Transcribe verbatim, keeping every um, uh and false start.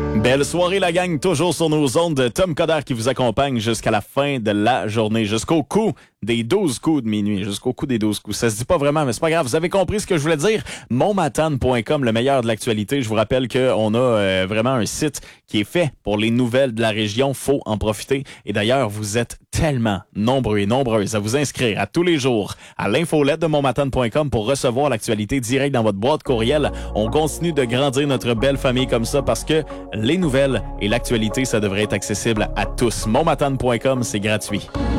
Belle soirée la gang, toujours sur nos ondes de Tom Coder qui vous accompagne jusqu'à la fin de la journée, jusqu'au coup des douze coups de minuit, jusqu'au coup des douze coups. Ça se dit pas vraiment, mais c'est pas grave. Vous avez compris ce que je voulais dire. mon matane point com, le meilleur de l'actualité. Je vous rappelle qu'on a euh, vraiment un site qui est fait pour les nouvelles de la région. Faut en profiter. Et d'ailleurs, vous êtes tellement nombreux et nombreuses à vous inscrire à tous les jours à l'infolette de mon matane point com pour recevoir l'actualité directe dans votre boîte courriel. On continue de grandir notre belle famille comme ça parce que les nouvelles et l'actualité, ça devrait être accessible à tous. mon matane point com, c'est gratuit.